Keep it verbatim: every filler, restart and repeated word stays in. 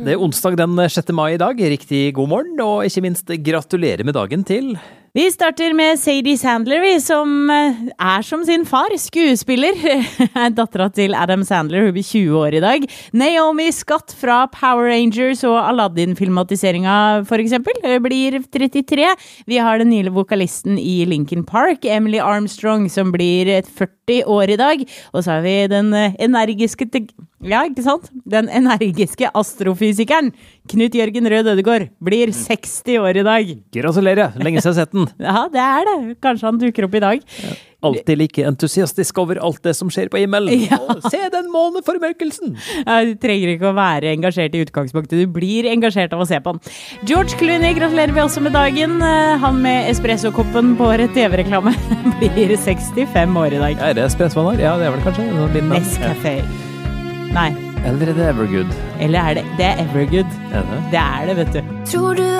Det er onsdag den sjette mai i dag. Riktig god morgen, og ikke minst gratulerer med dagen til... Vi starter med Sadie Sandler, vi, som er som sin far, skuespiller. Datteren til Adam Sandler, hun blir tjue år i dag. Naomi Scott fra Power Rangers og Aladdin-filmatiseringen, for eksempel, blir trettitre. Vi har den nye vokalisten i Linkin Park, Emily Armstrong, som blir førti år i dag. Og så har vi den energiske... Ja, ikke sant? Den energiske astrofysikeren, Knut Jørgen Rød Ødegård, blir seksti år i dag. Gratulerer, lenge siden sett den. Ja, det er det. Kanskje han dukker opp i dag. Ja. Alltid like entusiastisk over alt det som skjer på himmelen. Ja. Se den måneformørkelsen! Ja, du trenger ikke å være engasjert i utgangspunktet. Du blir engasjert av å se på den. George Clooney gratulerer vi også med dagen. Han med espressokoppen på rett T V-reklame blir sekstifem år i dag. Er det espresso han har? Ja, det er vel kanskje. Nescafé. Nei. Eller er det Evergood? Eller er det, det er Evergood. Er det? Det er det, vet du. Tror du